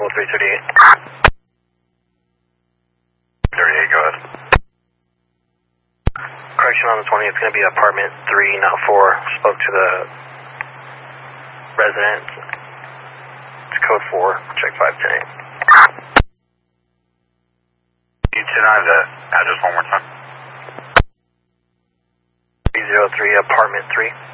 338. 38, go ahead. Correction on the 20, it's going to be apartment 3, not 4. Spoke to the resident. It's code 4, check 510. You deny the address one more time. 303, apartment 3.